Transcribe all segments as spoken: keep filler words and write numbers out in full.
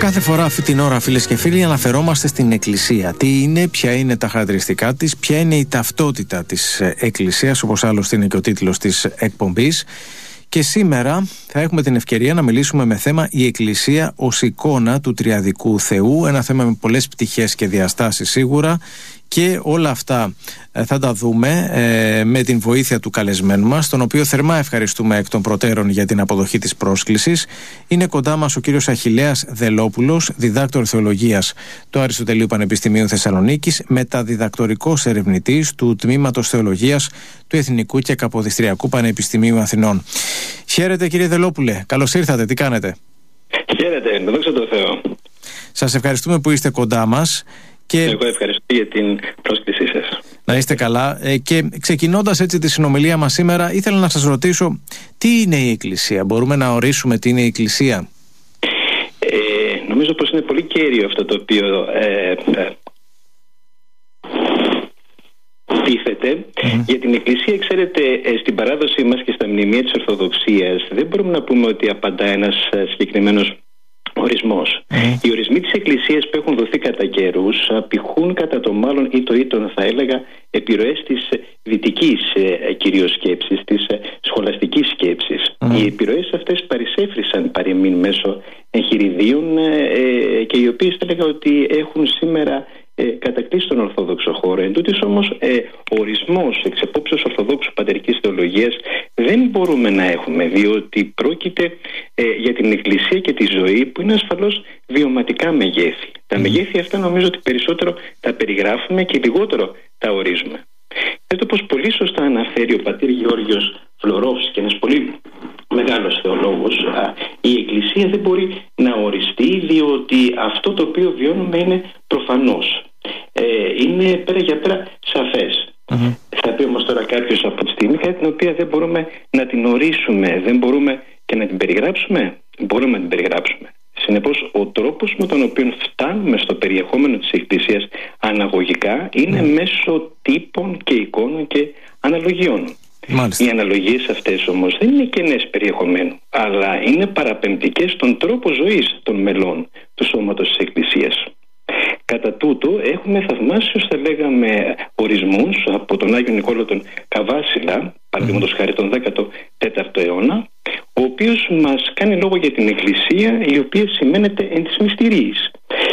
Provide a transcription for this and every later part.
Κάθε φορά αυτή την ώρα, φίλες και φίλοι, αναφερόμαστε στην Εκκλησία. Τι είναι, ποια είναι τα χαρακτηριστικά της, ποια είναι η ταυτότητα της Εκκλησίας, όπως άλλωστε είναι και ο τίτλος της εκπομπής. Και σήμερα θα έχουμε την ευκαιρία να μιλήσουμε με θέμα η Εκκλησία ως εικόνα του τριαδικού Θεού. Ένα θέμα με πολλές πτυχές και διαστάσεις σίγουρα. Και όλα αυτά θα τα δούμε ε, με την βοήθεια του καλεσμένου μας, τον οποίο θερμά ευχαριστούμε εκ των προτέρων για την αποδοχή της πρόσκλησης. Είναι κοντά μας ο κύριος Αχιλλέας Δελόπουλος, διδάκτορ θεολογίας του Αριστοτελείου Πανεπιστημίου Θεσσαλονίκης, μεταδιδακτορικός ερευνητής του Τμήματος Θεολογίας του Εθνικού και Καποδιστριακού Πανεπιστημίου Αθηνών. Χαίρετε, κύριε Δελόπουλε, καλώς ήρθατε, τι κάνετε? Χαίρετε, δόξα τω Θεώ. Σας ευχαριστούμε που είστε κοντά μας. Και... Εγώ ευχαριστώ για την πρόσκλησή σας. Να είστε καλά. Ε, και ξεκινώντας έτσι τη συνομιλία μας σήμερα, ήθελα να σας ρωτήσω, τι είναι η Εκκλησία? Μπορούμε να ορίσουμε τι είναι η Εκκλησία? Ε, νομίζω πως είναι πολύ κέριο αυτό το οποίο ε, ε, τίθεται. Mm-hmm. Για την Εκκλησία, ξέρετε, ε, στην παράδοση μας και στα μνημεία της Ορθοδοξίας δεν μπορούμε να πούμε ότι απαντά ένας συγκεκριμένος ορισμός. Mm. Οι ορισμοί της Εκκλησίας που έχουν δοθεί κατά καιρούς απηχούν κατά το μάλλον ή το ήτον, θα έλεγα, επιρροές της δυτικής ε, κυρίως σκέψης, της ε, σχολαστικής σκέψης. Mm. Οι επιρροές αυτές παρισέφρισαν παροιμήν μέσω εγχειριδίων ε, και οι οποίες θα έλεγα ότι έχουν σήμερα ε, κατακτήσει τον Ορθόδοξο χώρο. Εν τούτοις όμως ε, ο ορισμός εξ επόψεως Ορθοδόξου πατερικής θεολογίας δεν μπορούμε να έχουμε, διότι πρόκειται ε, για την Εκκλησία και τη ζωή που είναι ασφαλώς βιωματικά μεγέθη. Mm. Τα μεγέθη αυτά νομίζω ότι περισσότερο τα περιγράφουμε και λιγότερο τα ορίζουμε. Έτσι, όπως πολύ σωστά αναφέρει ο πατήρ Γεώργιος Φλωρόφσκι, ένας πολύ μεγάλος θεολόγος, η Εκκλησία δεν μπορεί να οριστεί, διότι αυτό το οποίο βιώνουμε είναι προφανώς. Ε, είναι πέρα για πέρα σαφές. Mm-hmm. Θα πει όμως τώρα κάποιος από τη στιγμή κάτι την οποία δεν μπορούμε να την ορίσουμε, δεν μπορούμε και να την περιγράψουμε. Μπορούμε να την περιγράψουμε. Συνεπώς, ο τρόπος με τον οποίο φτάνουμε στο περιεχόμενο της Εκκλησίας αναγωγικά είναι mm. μέσω τύπων και εικόνων και αναλογιών. Μάλιστα. Οι αναλογίες αυτές όμως δεν είναι κενές περιεχομένου, αλλά είναι παραπεμπτικές στον τρόπο ζωής των μελών του σώματος της Εκκλησίας. Κατά τούτο έχουμε θαυμάσιους, θα λέγαμε, ορισμούς από τον Άγιο Νικόλαο τον Καβάσιλα, παραδείγματος χάρη τον δέκατο τέταρτο αιώνα, ο οποίος μας κάνει λόγο για την Εκκλησία, η οποία σημαίνεται εν της μυστηρίης.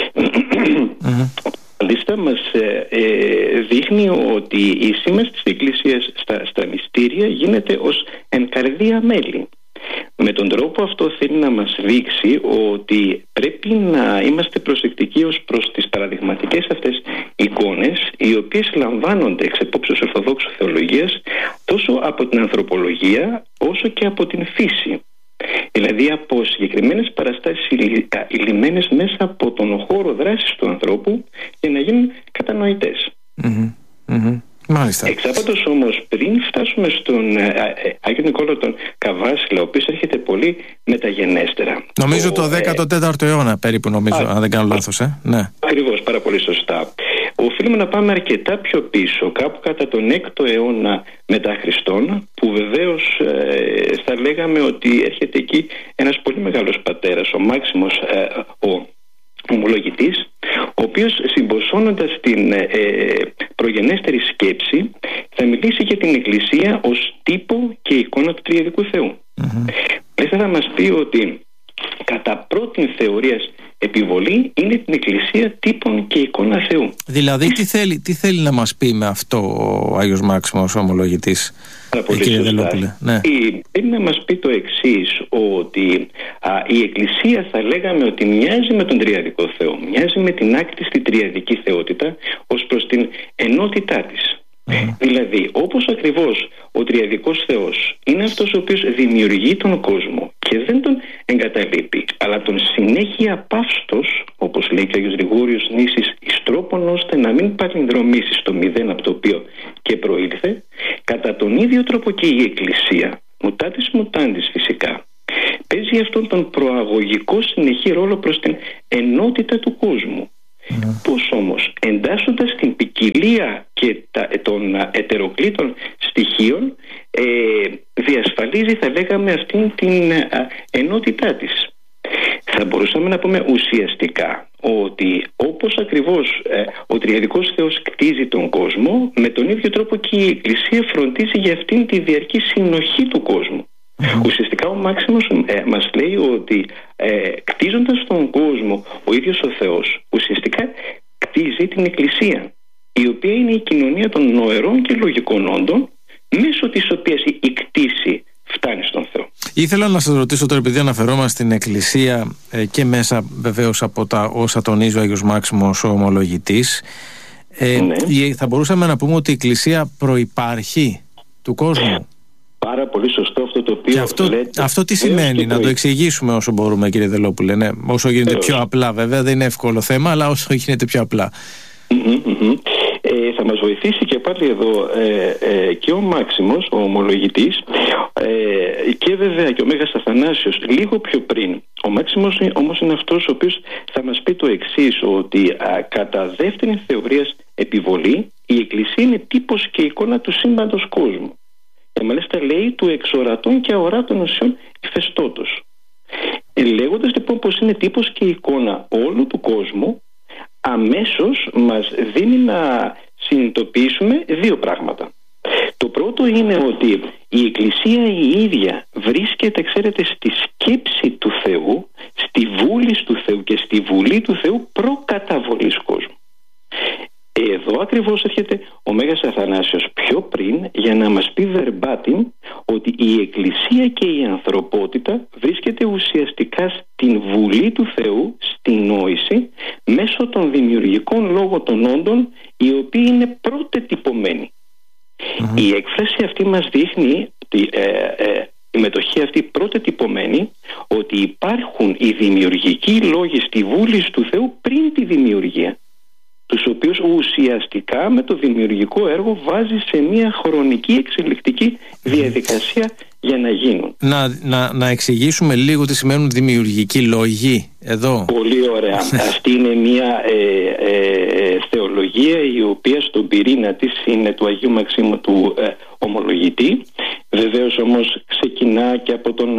Μάλιστα μας ε, ε, δείχνει ότι η σήμαση της Εκκλησίας στα, στα μυστήρια γίνεται ως εν καρδία μέλη. Με τον τρόπο αυτό θέλει να μας δείξει ότι πρέπει να είμαστε προσεκτικοί ως προς τις παραδειγματικές αυτές εικόνες, οι οποίες λαμβάνονται εξ επόψεως Ορθοδόξου θεολογίας τόσο από την ανθρωπολογία όσο και από την φύση. Δηλαδή από συγκεκριμένες παραστάσεις υλημένες μέσα από τον χώρο δράσης του ανθρώπου για να γίνουν κατανοητές. Mm-hmm. Mm-hmm. Μάλιστα. Εξάπατος όμως, πριν φτάσουμε στον ε, ε, Άγιο Νικόλαο τον Καβάσιλα, ο οποίος έρχεται πολύ μεταγενέστερα. Νομίζω το, το δέκατο τέταρτο αιώνα περίπου, νομίζω, α, αν δεν κάνω λάθος. Ε? Ναι. Ακριβώς, πάρα πολύ σωστά. Οφείλουμε να πάμε αρκετά πιο πίσω, κάπου κατά τον έκτο αιώνα μετά Χριστόν, που βεβαίως ε, θα λέγαμε ότι έρχεται εκεί ένας πολύ μεγάλος πατέρας, ο Μάξιμος, ε, ο ομολογητής, ο οποίος συμποσώνοντας την ε, προγενέστερη σκέψη θα μιλήσει για την Εκκλησία ως τύπο και εικόνα του τριεδικού Θεού. Mm-hmm. Μέσα θα μας πει ότι κατά πρώτην θεωρίας επιβολή είναι την Εκκλησία τύπων και εικόνα Θεού. Δηλαδή τι θέλει, τι θέλει να μας πει με αυτό ο Άγιος Μάξιμος ο ομολογητής? Κύριε Δελόπουλε, ναι. Θέλει να μας πει το εξής, ότι α, η Εκκλησία θα λέγαμε ότι μοιάζει με τον τριαδικό Θεό, μοιάζει με την άκτιστη τριαδική θεότητα ως προς την ενότητά της. Mm. Δηλαδή, όπως ακριβώς ο τριαδικός Θεός είναι αυτός ο οποίος δημιουργεί τον κόσμο και δεν τον εγκαταλείπει, αλλά τον συνέχεια παύστος, όπως λέει και ο Άγιος Γρηγόριος Νήσης, εις τρόπον ώστε να μην παλινδρομήσει στο μηδέν από το οποίο και προήλθε, κατά τον ίδιο τρόπο και η Εκκλησία, μουτάτης μουτάντης φυσικά, παίζει αυτόν τον προαγωγικό συνεχή ρόλο προς την ενότητα του κόσμου. Mm. Πώς όμως, εντάσσοντας την ποικιλία και τα, των ετεροκλήτων στοιχείων, ε, διασφαλίζει, θα λέγαμε, αυτήν την α, ενότητά της. θα μπορούσαμε να πούμε ουσιαστικά ότι όπως ακριβώς ε, ο τριαδικός Θεός κτίζει τον κόσμο, με τον ίδιο τρόπο και η Εκκλησία φροντίζει για αυτήν τη διαρκή συνοχή του κόσμου. Mm-hmm. Ουσιαστικά ο Μάξιμος ε, μας λέει ότι ε, κτίζοντας τον κόσμο ο ίδιος ο Θεός ουσιαστικά κτίζει την Εκκλησία, η οποία είναι η κοινωνία των νοερών και λογικών όντων, μέσω της οποίας η κτήση φτάνει στον Θεό. Ήθελα να σας ρωτήσω τώρα, επειδή αναφερόμαστε στην Εκκλησία ε, και μέσα βεβαίως από τα όσα τονίζει ο Άγιος Μάξιμος ο ομολογητής, ε, ναι. θα μπορούσαμε να πούμε ότι η Εκκλησία προϋπάρχει του κόσμου. Πάρα πολύ σωστό αυτό το οποίο και αυτό, λέτε. Αυτό τι σημαίνει, να το εξηγήσουμε όσο μπορούμε, κύριε Δελόπουλε, ναι, όσο γίνεται Έως. πιο απλά. Βέβαια δεν είναι εύκολο θέμα, αλλά όσο γίνεται πιο απλά. Mm-hmm, mm-hmm. Ε, θα μας βοηθήσει και πάλι εδώ ε, ε, και ο Μάξιμος, ο ομολογητής, ε, και βέβαια και ο Μέγας Αθανάσιος λίγο πιο πριν. Ο Μάξιμος όμως είναι αυτός ο οποίος θα μας πει το εξής, ότι α, κατά δεύτερη θεωρίας επιβολή η Εκκλησία είναι τύπος και εικόνα του σύμπαντος κόσμου. Και μάλιστα λέει του εξορατών και αοράτων ουσιών ηφαιστώτος. Ε, λέγοντας λοιπόν πως είναι τύπος και εικόνα όλου του κόσμου, αμέσως μας δίνει να συνειδητοποιήσουμε δύο πράγματα. Το πρώτο είναι ότι η Εκκλησία η ίδια βρίσκεται, ξέρετε, στη σκέψη του Θεού, στη βούληση του Θεού και στη βουλή του Θεού προκαταβολής κόσμου. Εδώ ακριβώς έρχεται ο Μέγας Αθανάσιος πιο πριν για να μας πει verbatim ότι η Εκκλησία και η ανθρωπότητα βρίσκεται ουσιαστικά στην βουλή του Θεού, στην νόηση, μέσω των δημιουργικών λόγων των όντων, οι οποίοι είναι πρωτετυπωμένοι. Mm-hmm. Η έκφραση αυτή μας δείχνει, ε, ε, η μετοχή αυτή πρωτετυπωμένη, ότι υπάρχουν οι δημιουργικοί λόγοι στη βούληση του Θεού πριν τη δημιουργία, τους οποίους ουσιαστικά με το δημιουργικό έργο βάζει σε μια χρονική εξελικτική διαδικασία για να γίνουν. Να, να, να εξηγήσουμε λίγο τι σημαίνουν δημιουργικοί λόγοι εδώ. Πολύ ωραία. Αυτή είναι μια ε, ε, θεολογία η οποία στον πυρήνα της είναι του Αγίου Μαξίμου του ε, ομολογητή. Βεβαίως όμως ξεκινά και από τον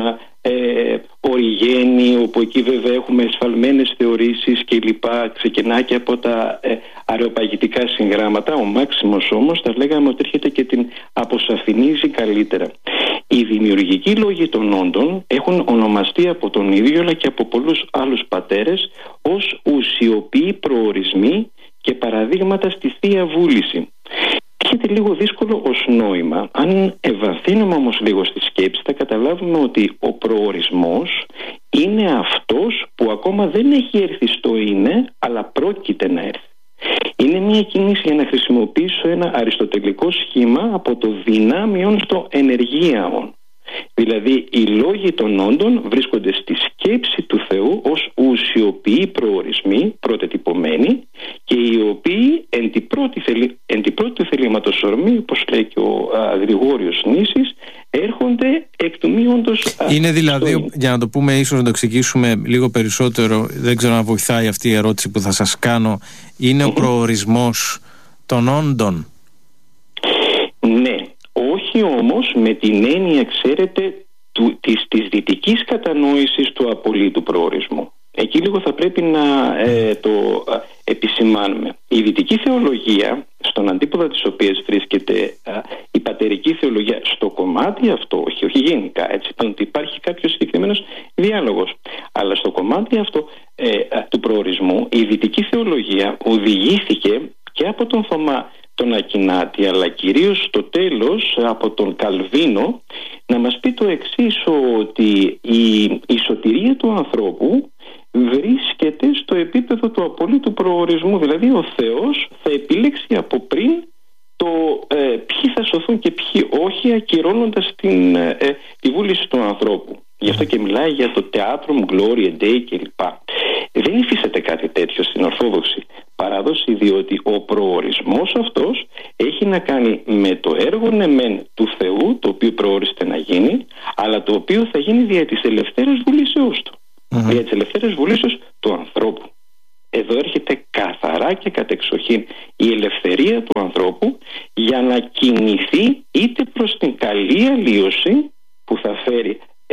ε, Οριγένη, όπου εκεί βέβαια έχουμε εσφαλμένες θεωρήσεις και λοιπά, ξεκινά και από τα ε, αρεοπαγητικά συγγράμματα. Ο Μάξιμος όμως θα λέγαμε ότι έρχεται και την αποσαφηνίζει καλύτερα. Οι δημιουργικοί λόγοι των όντων έχουν ονομαστεί από τον ίδιο αλλά και από πολλούς άλλους πατέρες ως ουσιοποιοί προορισμοί και παραδείγματα στη Θεία Βούληση. Έρχεται λίγο δύσκολο ως νόημα. Αν ευαθύνουμε όμως λίγο στη σκέψη, θα καταλάβουμε ότι ο προορισμός είναι αυτός που ακόμα δεν έχει έρθει στο είναι, αλλά πρόκειται να έρθει. Είναι μια κίνηση για να χρησιμοποιήσω ένα αριστοτελικό σχήμα από το δυνάμιον στο ενεργείαον. Δηλαδή οι λόγοι των όντων βρίσκονται στη σκέψη του Θεού ως ουσιοποιοί προορισμοί πρωτετυπωμένοι και οι οποίοι εν τη πρώτη, θελη, εν τη πρώτη θελήματος ορμή, όπως λέει και ο α, Γρηγόριος Νήσης, έρχονται εκ του μείοντος. Είναι δηλαδή, στο... για να το πούμε ίσως να το εξηγήσουμε λίγο περισσότερο, δεν ξέρω αν βοηθάει αυτή η ερώτηση που θα σας κάνω, είναι mm-hmm. ο προορισμός των όντων. Ναι. Όχι όμως με την έννοια, ξέρετε, του, της, της δυτικής κατανόησης του απολύτου προορισμού. Εκεί λίγο θα πρέπει να ε, το ε, επισημάνουμε. Η δυτική θεολογία, στον αντίποδα της οποίας βρίσκεται ε, η πατερική θεολογία, στο κομμάτι αυτό, όχι, όχι γενικά, έτσι, ότι υπάρχει κάποιος συγκεκριμένος διάλογος, αλλά στο κομμάτι αυτό ε, ε, του προορισμού, η δυτική θεολογία οδηγήθηκε και από τον Θωμά τον Ακινάτη, αλλά κυρίως στο τέλος από τον Καλβίνο, να μας πει το εξής, ότι η, η σωτηρία του ανθρώπου βρίσκεται στο επίπεδο του απολύτου προορισμού. Δηλαδή ο Θεός θα επιλέξει από πριν το ε, ποιοι θα σωθούν και ποιοι όχι, ακυρώνοντας την, ε, τη βούληση του ανθρώπου. Γι' αυτό και μιλάει για το Theatrum Gloria Dei κλπ. Δεν υφίσταται κάτι τέτοιο στην Ορθόδοξη παράδοση, διότι ο προορισμός αυτός έχει να κάνει με το έργο ναι μεν του Θεού, το οποίο προόριστε να γίνει, αλλά το οποίο θα γίνει δια της ελευθέρας βουλήσεως του, mm-hmm. δια της ελευθέρας βουλήσεως του ανθρώπου. Εδώ έρχεται καθαρά και κατεξοχήν η ελευθερία του ανθρώπου για να κινηθεί είτε προς την καλή αλλίωση που θα φέρει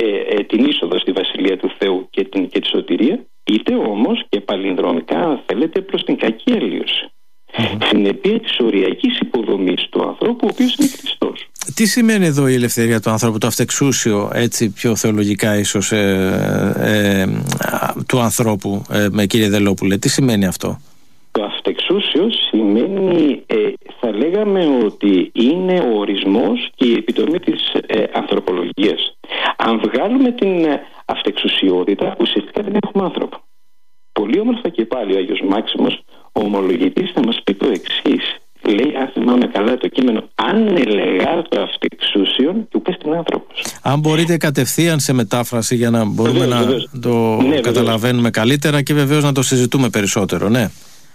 ε, ε, την είσοδο στη Βασιλεία του Θεού και την, και τη σωτηρία, είτε όμως και παλινδρομικά, αν θέλετε, προς την κακή αλλίωση. Mm-hmm. Συνεπία της οριακής υποδομής του ανθρώπου, ο οποίος είναι Χριστός. Τι σημαίνει εδώ η ελευθερία του ανθρώπου, το αυτεξούσιο, έτσι πιο θεολογικά ίσως, ε, ε, ε, του ανθρώπου, ε, με κύριε Δελόπουλε, τι σημαίνει αυτό? Το αυτεξούσιο σημαίνει, ε, θα λέγαμε ότι είναι ο ορισμός και η επιτομή της ε, ανθρωπολογίας. Αν βγάλουμε την ε, αυτεξουσιότητα, ουσιαστικά δεν έχουμε άνθρωπο. Πολύ όμορφα και πάλι ο Άγιος Μάξιμος, ο ομολογητής, θα μας πει το εξής. Λέει, αν θυμάμαι καλά το κείμενο, αν ελεγά το αυτεξούσιον του πες την άνθρωπος. Αν μπορείτε κατευθείαν σε μετάφραση για να μπορούμε βεβαίως, να βεβαίως. το ναι, καταλαβαίνουμε βεβαίως. καλύτερα και βεβαίως να το συζητούμε περισσότερο, ναι.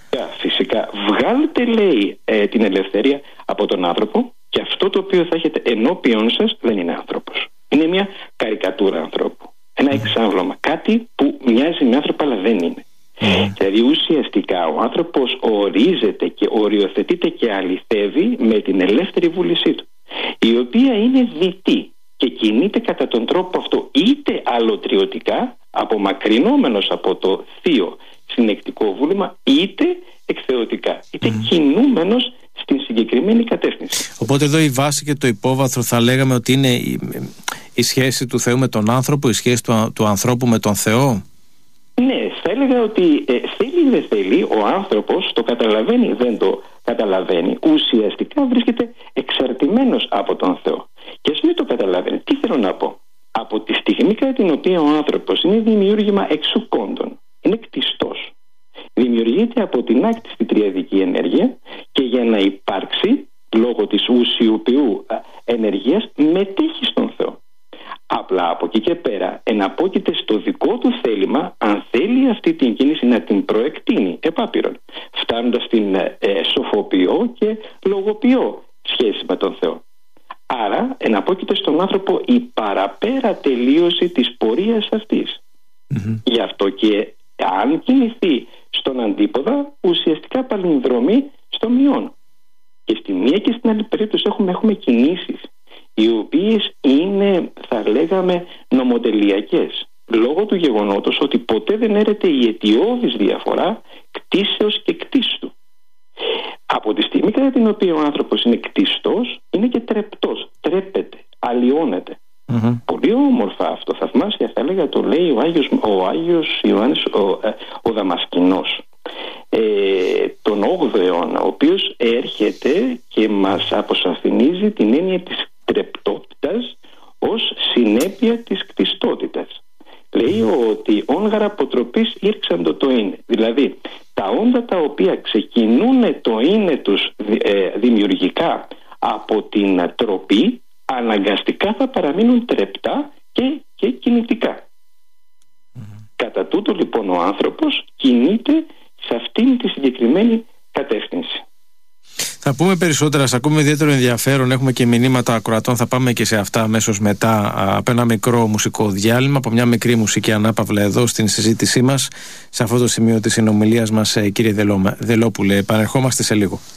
Φυσικά. Βγάλτε, λέει, ε, την ελευθερία από τον άνθρωπο και αυτό το οποίο θα έχετε ενώπιον σας δεν είναι άνθρωπος. Είναι μια καρικατούρα ανθρώπου. Ένα mm. εξάμβλωμα. Κάτι που μοιάζει με άνθρωπο αλλά δεν είναι. Mm. Δηλαδή ουσιαστικά ο άνθρωπος ορίζεται και οριοθετείται και αληθεύει με την ελεύθερη βούλησή του, η οποία είναι δυτή και κινείται κατά τον τρόπο αυτό είτε αλωτριωτικά, απομακρυνόμενος από το θείο συνεκτικό βούλημα, είτε εκθεωτικά, είτε mm. κινούμενος στην συγκεκριμένη κατεύθυνση. Οπότε εδώ η βάση και το υπόβαθρο θα λέγαμε ότι είναι η, η σχέση του Θεού με τον άνθρωπο, η σχέση του, του ανθρώπου με τον Θεό. Ναι, θα έλεγα ότι ε, θέλει δεν θέλει, ο άνθρωπος το καταλαβαίνει δεν το καταλαβαίνει, ουσιαστικά βρίσκεται εξαρτημένος από τον Θεό. Και ας μην το καταλαβαίνει, τι θέλω να πω? Από τη στιγμή κατά την οποία ο άνθρωπος είναι δημιούργημα εξουκόντων, είναι κτιστός, δημιουργείται από την άκτιστη τριαδική ενέργεια και για να υπάρξει λόγω της ουσιοποιού ενεργείας μετέχει στον Θεό. Απλά από εκεί και πέρα εναπόκειται στο δικό του θέλημα αν θέλει αυτή την κίνηση να την προεκτείνει επάπειρον, φτάνοντας στην ε, σοφοποιώ και λογοποιώ σχέση με τον Θεό. Άρα εναπόκειται στον άνθρωπο η παραπέρα τελείωση της πορείας αυτής. Mm-hmm. Γι' αυτό και αν κινηθεί στον αντίποδα, ουσιαστικά παλινδρομεί στο μειόν. Και στη μία και στην άλλη περίπτωση έχουμε, έχουμε κινήσεις οι οποίες είναι, θα λέγαμε, νομοτελειακές, λόγω του γεγονότος ότι ποτέ δεν έρεται η αιτιώδης διαφορά κτίσεως και κτίστου. Από τη στιγμή κατά την οποία ο άνθρωπος είναι κτιστός, είναι και τρεπτός, τρέπεται, αλλοιώνεται. Mm-hmm. Πολύ όμορφα αυτό, θαυμάσια θα έλεγα, το λέει ο Άγιος, ο Άγιος Ιωάννης ο, ο Δαμασκηνός, ε, τον όγδοο αιώνα, ο οποίος έρχεται και μας αποσαφηνίζει την έννοια της τρεπτότητας ως συνέπεια της κτιστότητας. Λέει ότι όν γαραποτροπής ήρξαντο το είναι. Δηλαδή τα όντα τα οποία ξεκινούν το είναι τους ε, δημιουργικά από την τροπή, αναγκαστικά θα παραμείνουν τρεπτά και, και κινητικά. Mm-hmm. Κατά τούτο λοιπόν ο άνθρωπος κινείται σε αυτήν τη συγκεκριμένη κατεύθυνση. Θα πούμε περισσότερα, σας ακούμε ιδιαίτερο ενδιαφέρον, έχουμε και μηνύματα ακροατών, θα πάμε και σε αυτά αμέσως μετά από ένα μικρό μουσικό διάλειμμα, από μια μικρή μουσική ανάπαυλα εδώ στην συζήτησή μας, σε αυτό το σημείο της συνομιλίας μας, κύριε Δελόπουλε. Επανερχόμαστε σε λίγο.